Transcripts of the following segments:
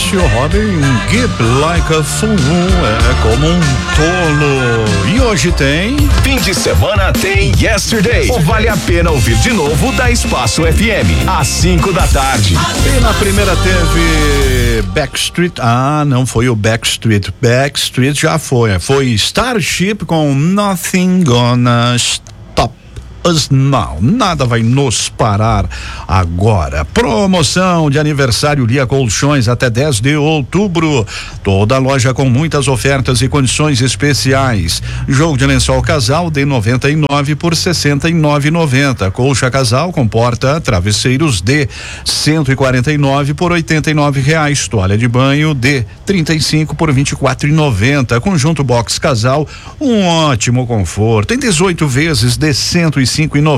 Esse Robin Gibb Like a Fool, como um tolo. E hoje tem... Fim de semana tem Yesterday. Ou vale a pena ouvir de novo da Espaço FM, às 5 da tarde. E na primeira teve Backstreet, não foi o Backstreet já foi Starship com Nothing Gonna Stop Us Now, nada vai nos parar agora. Promoção de aniversário Lia Colchões até 10 de outubro, toda loja com muitas ofertas e condições especiais. Jogo de lençol casal de 99 por 69,90. Colcha casal com porta travesseiros de 149 por R$89. Toalha de banho de 35 por R$24,90. Conjunto box casal, um ótimo conforto em 18 vezes de 105,90.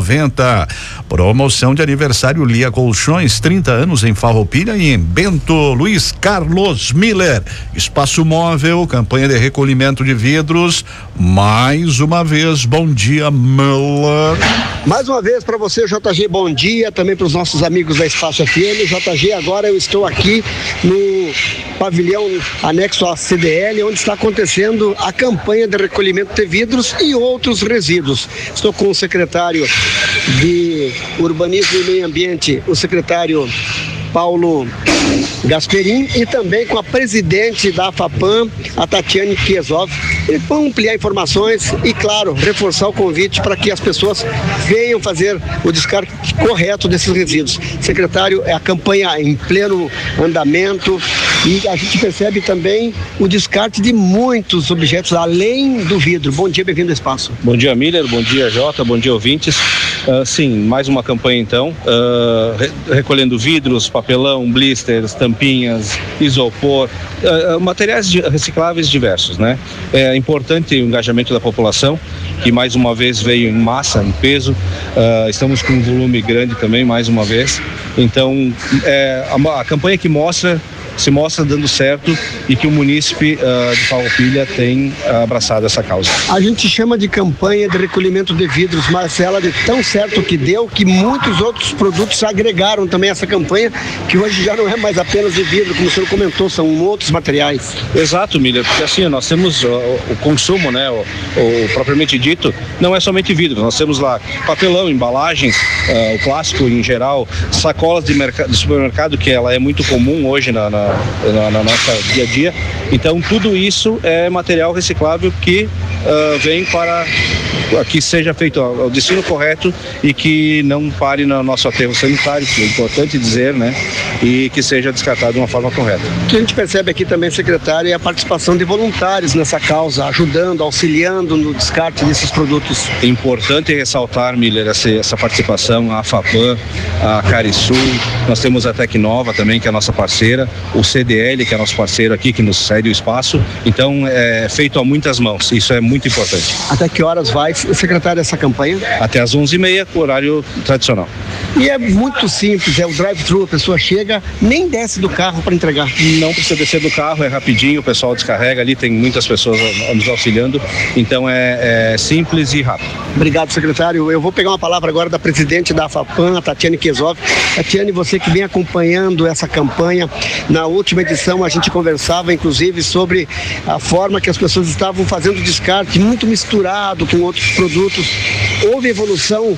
Promoção de aniversário Lia Colchões, 30 anos em Farroupilha e em Bento. Luiz Carlos Miller, Espaço Móvel, campanha de recolhimento de vidros. Mais uma vez, bom dia, Miller. Mais uma vez para você, JG, bom dia, também para os nossos amigos da Espaço FM. JG, agora eu estou aqui no pavilhão anexo à CDL, onde está acontecendo a campanha de recolhimento de vidros e outros resíduos. Estou com o secretário de Urbanismo e Meio Ambiente, o secretário Paulo Gasperin, e também com a presidente da AFAPAM, a Tatiane Kiesov. Eles vão ampliar informações e, claro, reforçar o convite para que as pessoas venham fazer o descarte correto desses resíduos. Secretário, a campanha em pleno andamento e a gente percebe também o descarte de muitos objetos além do vidro. Bom dia, bem-vindo ao Espaço. Bom dia, Miller, bom dia, Jota, bom dia, ouvintes. Sim, mais uma campanha então, recolhendo vidros, papelão, blisters, tampinhas, isopor, materiais recicláveis diversos, né? É importante o engajamento da população, que mais uma vez veio em massa, em peso. Estamos com um volume grande também, mais uma vez. Então, a campanha que se mostra dando certo e que o munícipe de Farroupilha tem abraçado essa causa. A gente chama de campanha de recolhimento de vidros, mas ela de tão certo que deu que muitos outros produtos agregaram também essa campanha, que hoje já não é mais apenas de vidro, como o senhor comentou, são outros materiais. Exato, Miller, porque assim, nós temos o consumo, né, o propriamente dito, não é somente vidro, nós temos lá papelão, embalagens, o plástico em geral, sacolas de supermercado, que ela é muito comum hoje na nossa dia a dia. Então tudo isso é material reciclável que vem para que seja feito o destino correto e que não pare no nosso aterro sanitário, que é importante dizer, né? E que seja descartado de uma forma correta. O que a gente percebe aqui também, secretário, é a participação de voluntários nessa causa, ajudando, auxiliando no descarte desses produtos. É importante ressaltar, Miller, essa participação, a AFAPAM, a Carisul, nós temos a Tecnova também, que é a nossa parceira, o CDL, que é nosso parceiro aqui, que nos cede o espaço. Então, é feito a muitas mãos, isso é muito importante. Até que horas vai, secretário, essa campanha? Até às 11h30, o horário tradicional. E é muito simples, é o drive-thru, a pessoa chega, nem desce do carro para entregar. Não precisa descer do carro, é rapidinho, o pessoal descarrega ali, tem muitas pessoas nos auxiliando, então é simples e rápido. Obrigado, secretário. Eu vou pegar uma palavra agora da presidente da AFAPAM, a Tatiane Kiesov. Tatiane, você que vem acompanhando essa campanha, na última edição a gente conversava inclusive sobre a forma que as pessoas estavam fazendo descarte, muito misturado com outros produtos. Houve evolução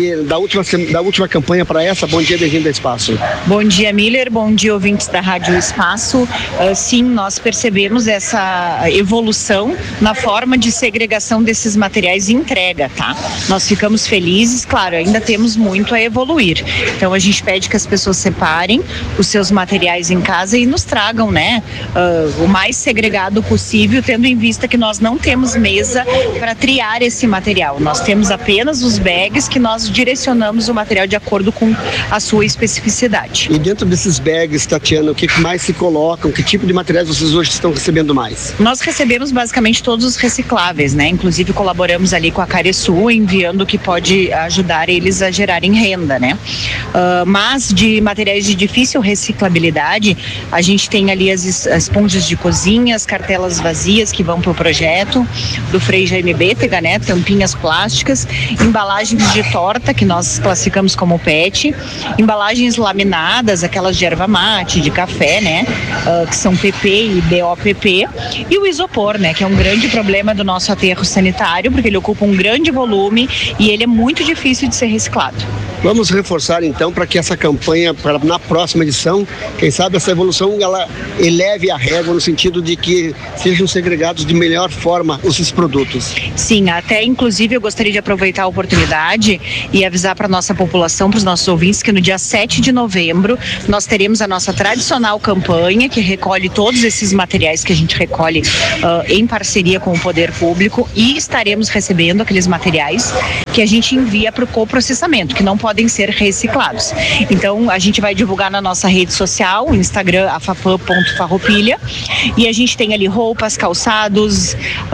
da última campanha para essa? Bom dia, bem-vindo ao Espaço. Bom dia, Miller, bom dia, ouvintes da Rádio Espaço. Sim, nós percebemos essa evolução na forma de segregação desses materiais e entrega, tá? Nós ficamos felizes, claro, ainda temos muito a evoluir. Então a gente pede que as pessoas separem os seus materiais em casa e nos tragam, né, o mais segregado possível, tendo em vista que nós não temos mesa para triar esse material. Nós temos apenas os bags que nós direcionamos o material de acordo com a sua especificidade. E dentro desses bags, Tatiana, o que mais se colocam? Que tipo de materiais vocês hoje estão recebendo mais? Nós recebemos basicamente todos os recicláveis, né? Inclusive colaboramos ali com a Caresul, enviando o que pode ajudar eles a gerarem renda, né? Mas de materiais de difícil reciclabilidade, a gente tem ali as esponjas de cozinha, as cartelas vazias que vão para o projeto do Frei Jaime Bétega, né? Tampinhas plásticas, embalagens de torta, que nós classificamos como PET, embalagens laminadas, aquelas de erva mate, de café, né? Que são PP e BOPP, e o isopor, né? Que é um grande problema do nosso aterro sanitário, porque ele ocupa um grande volume e ele é muito difícil de ser reciclado. Vamos reforçar então para que essa campanha, na próxima edição, quem sabe essa evolução ela eleve a régua no sentido de que sejam segregados de melhor forma esses produtos. Sim, até inclusive eu gostaria de aproveitar a oportunidade e avisar para a nossa população, para os nossos ouvintes, que no dia 7 de novembro nós teremos a nossa tradicional campanha que recolhe todos esses materiais que a gente recolhe em parceria com o poder público, e estaremos recebendo aqueles materiais que a gente envia para o coprocessamento, que não podem ser reciclados. Então a gente vai divulgar na nossa rede social, o Instagram afapam.farroupilha, e a gente tem ali roupas, calçados,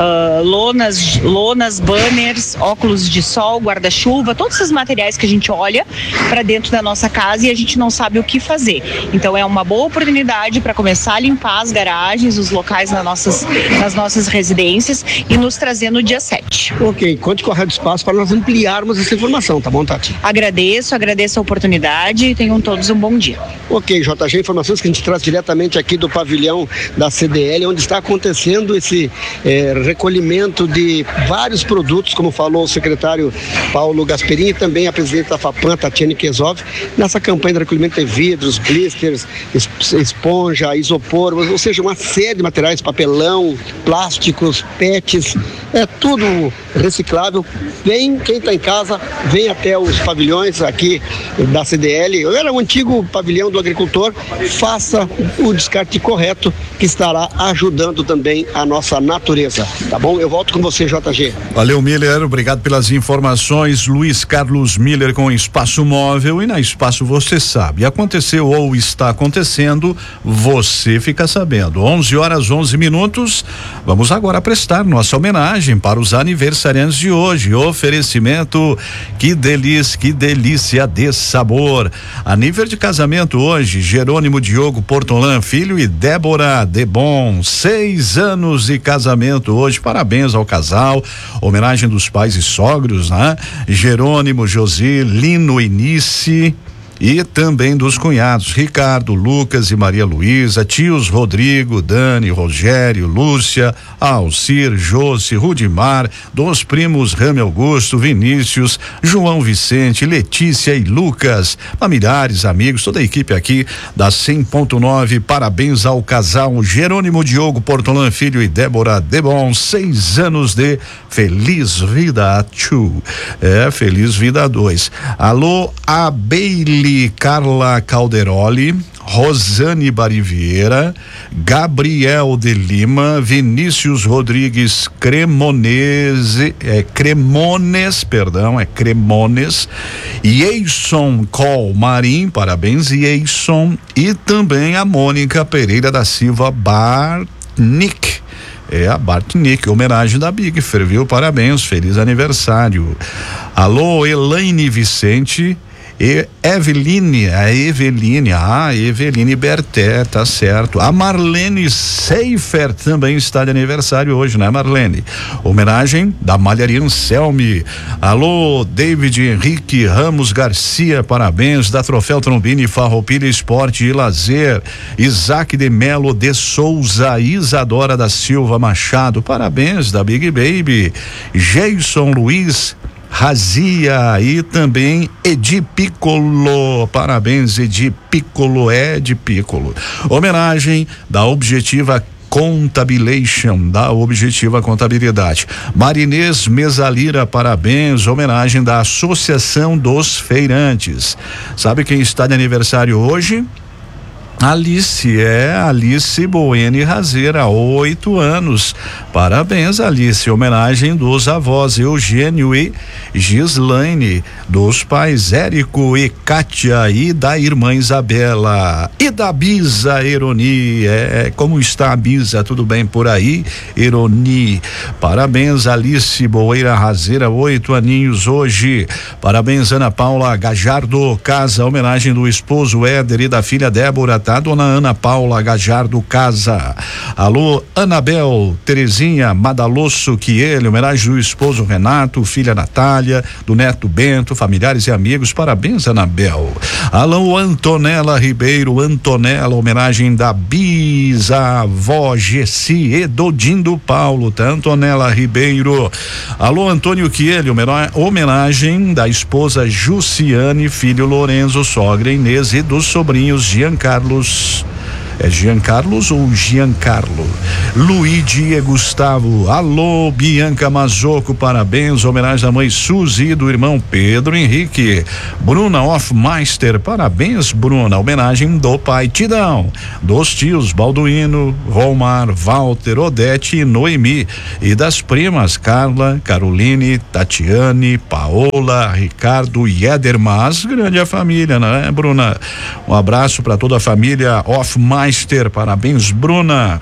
lonas, banners, óculos de sol, guarda-chuva, todos esses materiais que a gente olha para dentro da nossa casa e a gente não sabe o que fazer. Então é uma boa oportunidade para começar a limpar as garagens, os locais nas nossas residências e nos trazer no dia 7. Ok, conte com a Rádio Espaço para nós ampliarmos essa informação, tá bom, Tati? Agradeço a oportunidade e tenham todos um bom dia. Ok, JG, informações que a gente traz diretamente aqui do pavilhão da CDL, onde está acontecendo esse recolhimento de vários produtos, como falou o secretário Paulo Gasperini, e também a presidente da FAPAM, Tatiane Kesov, nessa campanha de recolhimento de vidros, blisters, esponja, isopor, ou seja, uma série de materiais, papelão, plásticos, PETs, tudo reciclável. Quem está em casa, vem até os pavilhões aqui da CDL. Era o antigo pavilhão do agricultor, faça o descarte correto, que estará ajudando também a nossa natureza, tá bom? Eu volto com você, JG. Valeu, Miller, obrigado pelas informações. Luiz Carlos Miller com Espaço Móvel, e na Espaço você sabe, aconteceu ou está acontecendo, você fica sabendo. 11h11. Vamos agora prestar nossa homenagem para os aniversariantes de hoje. Oferecimento, que delícia de sabor. A nível de casamento hoje, Jerônimo Diogo Portolan Filho e Débora Debon, 6 anos de casamento hoje, parabéns ao casal, homenagem dos pais e sogros, né? Jerônimo, José, Lino e Nice, e também dos cunhados Ricardo, Lucas e Maria Luísa, tios Rodrigo, Dani, Rogério, Lúcia, Alcir, Josi, Rudimar, dos primos Rame Augusto, Vinícius, João Vicente, Letícia e Lucas, familiares, amigos, toda a equipe aqui da 100.9, parabéns ao casal Jerônimo Diogo Portolan Filho e Débora Debon, 6 anos de feliz vida 2, feliz vida 2. Alô, Abeile Carla Calderoli, Rosane Barivieira, Gabriel de Lima, Vinícius Rodrigues Cremones, Yeison Col Marim, parabéns, Yeison, e também a Mônica Pereira da Silva Bartnick. A Bartnick, homenagem da Big Fer, viu? Parabéns, feliz aniversário. Alô, Elaine Vicente e Eveline Berté, tá certo. A Marlene Seifer também está de aniversário hoje, né, Marlene? Homenagem da Malharia Anselme. Alô, David Henrique Ramos Garcia, parabéns, da Troféu Trombini Farroupilha Esporte e Lazer. Isaac de Melo de Souza, Isadora da Silva Machado, parabéns, da Big Baby. Jason Luiz Razia e também Edi Piccolo, parabéns Edi Piccolo, homenagem da Objetiva Contabilation, da Objetiva Contabilidade. Marinês Mesalira, parabéns, homenagem da Associação dos Feirantes. Sabe quem está de aniversário hoje? Alice Boene Razeira, 8 anos. Parabéns, Alice. Homenagem dos avós Eugênio e Gislaine, dos pais Érico e Kátia, e da irmã Isabela, e da Bisa Eroni. Como está a Bisa? Tudo bem por aí, Eroni? Parabéns, Alice Boeira Razeira, 8 aninhos hoje. Parabéns, Ana Paula Gajardo Casa, homenagem do esposo Éder e da filha Débora, tá? a dona Ana Paula Gajardo Casa. Alô, Anabel Terezinha Madalosso Quielho, homenagem do esposo Renato, filha Natália, do neto Bento, familiares e amigos, parabéns, Anabel. Alô, Antonella Ribeiro, Antonella, homenagem da bisavó Gessi e Dodindo Paulo, tá? Antonella Ribeiro. Alô, Antônio Quielho, homenagem da esposa Jussiane, filho Lorenzo, sogra Inês e dos sobrinhos Giancarlos. É Giancarlos ou Giancarlo? Luigi e Gustavo. Alô, Bianca Mazoco, parabéns. Homenagem da mãe Suzy e do irmão Pedro Henrique. Bruna Hofmeister, parabéns, Bruna. Homenagem do pai Tidão, dos tios Balduino, Romar, Walter, Odete e Noemi. E das primas Carla, Caroline, Tatiane, Paola, Ricardo e Edermas. Grande a família, né, Bruna? Um abraço para toda a família Hofmeister. Parabéns, Bruna.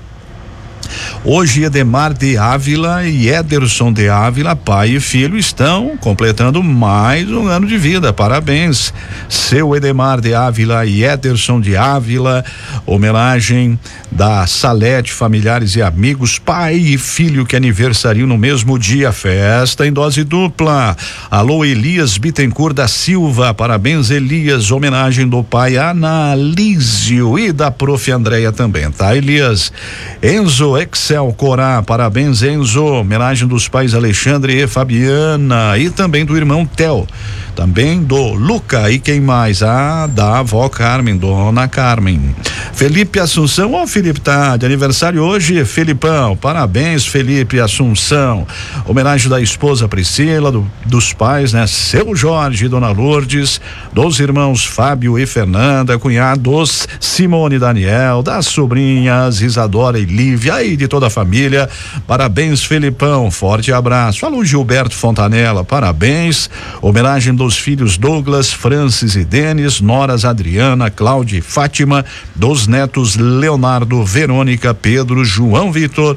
Hoje Edemar de Ávila e Ederson de Ávila, pai e filho, estão completando mais um ano de vida. Parabéns, seu Edemar de Ávila e Ederson de Ávila. Homenagem da Salete, familiares e amigos, pai e filho que aniversariam no mesmo dia. Festa em dose dupla. Alô, Elias Bittencourt da Silva, parabéns, Elias. Homenagem do pai Analísio e da prof. Andréia também, tá, Elias? Enzo Excel Corá, parabéns, Enzo. Homenagem dos pais Alexandre e Fabiana e também do irmão Theo, também do Luca e quem mais? Da avó Carmen, dona Carmen. Felipe Assunção, Felipe tá de aniversário hoje, Felipão, parabéns, Felipe Assunção. Homenagem da esposa Priscila, dos pais, né? Seu Jorge e dona Lourdes, dos irmãos Fábio e Fernanda, cunhados Simone e Daniel, das sobrinhas Isadora e Lívia e de toda a família. Parabéns, Felipão, forte abraço. Alô, Gilberto Fontanella, parabéns. Homenagem dos filhos Douglas, Francis e Denis, noras Adriana, Cláudia e Fátima, dos netos Leonardo, Verônica, Pedro, João Vitor,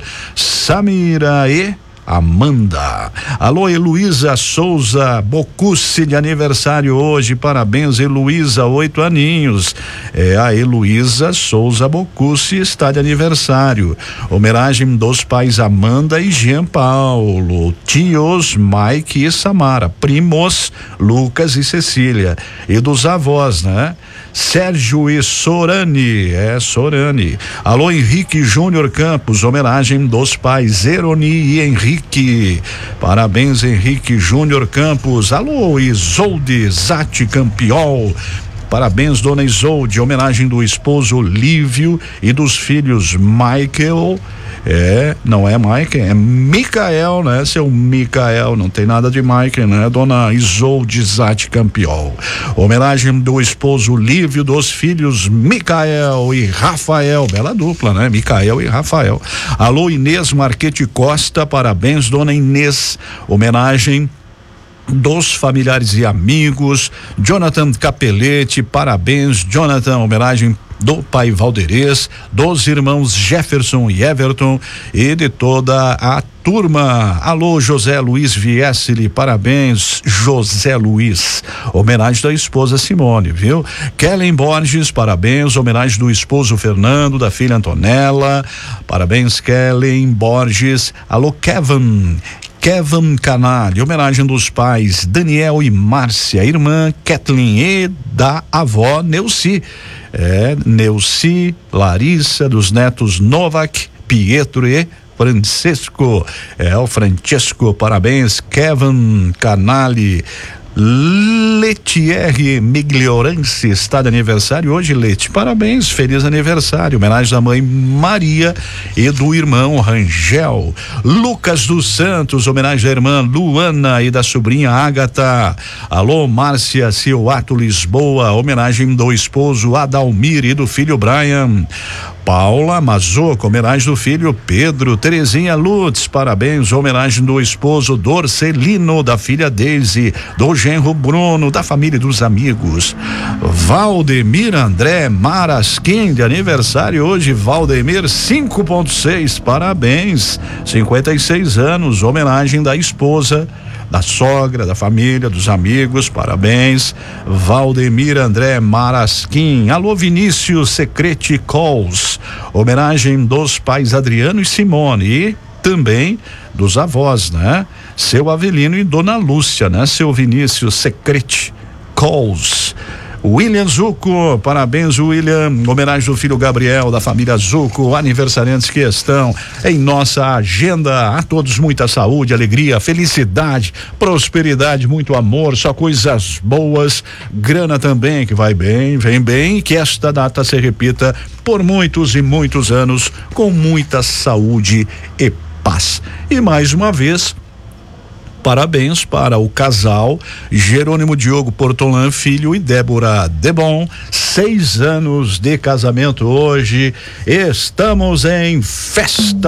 Samira e Amanda. Alô, Heloísa Souza Bocucci, de aniversário hoje, parabéns, Heloísa, 8 aninhos. A Heloísa Souza Bocucci está de aniversário. Homenagem dos pais Amanda e Jean Paulo, tios Mike e Samara, primos Lucas e Cecília, e dos avós, né? Sérgio e Sorani, Sorani. Alô, Henrique Júnior Campos, homenagem dos pais Eroni e Henrique, parabéns, Henrique Júnior Campos. Alô, Isolde Zatti Campiol, parabéns, dona Isolde. Homenagem do esposo Lívio e dos filhos Michael. Não é Mike, é Micael, né? Seu Micael, não tem nada de Mike, né? Dona Isolde Zatti Campiol. Homenagem do esposo Lívio, dos filhos Micael e Rafael, bela dupla, né? Micael e Rafael. Alô, Inês Marquete Costa, parabéns, dona Inês. Homenagem dos familiares e amigos, Jonathan Capelete, parabéns, Jonathan. Homenagem do pai Valderez, dos irmãos Jefferson e Everton e de toda a turma. Alô, José Luiz Viesli, parabéns, José Luiz. Homenagem da esposa Simone, viu? Kellen Borges, parabéns. Homenagem do esposo Fernando, da filha Antonella, parabéns, Kellen Borges. Alô, Kevin Canali, homenagem dos pais Daniel e Márcia, irmã Kathleen e da avó Neuci. Neuci, Larissa, dos netos Novak, Pietro e Francisco. O Francesco, parabéns, Kevin Canali. Letierre Migliorance está de aniversário hoje, Leti, parabéns, feliz aniversário. Homenagem da mãe Maria e do irmão Rangel. Lucas dos Santos, homenagem da irmã Luana e da sobrinha Ágata. Alô, Márcia Silvato Lisboa, homenagem do esposo Adalmir e do filho Brian. Paula Mazoco, homenagem do filho Pedro. Terezinha Lutz, parabéns, homenagem do esposo Dorcelino, da filha Deise, do genro Bruno, da família e dos amigos. Valdemir André Marasquim, de aniversário hoje, Valdemir 5.6, parabéns, 56 anos, homenagem da esposa da sogra, da família, dos amigos, parabéns. Valdemir André Marasquim, alô Vinícius Secrete Calls, homenagem dos pais Adriano e Simone e também dos avós, né? Seu Avelino e Dona Lúcia, né? Seu Vinícius Secrete Calls. William Zucco, parabéns William, homenagem do filho Gabriel, da família Zucco, aniversariantes que estão em nossa agenda. A todos muita saúde, alegria, felicidade, prosperidade, muito amor, só coisas boas, grana também que vai bem, vem bem, que esta data se repita por muitos e muitos anos com muita saúde e paz. E mais uma vez, parabéns para o casal Jerônimo Diogo Portolan Filho e Débora Debon, 6 anos de casamento hoje. Estamos em festa.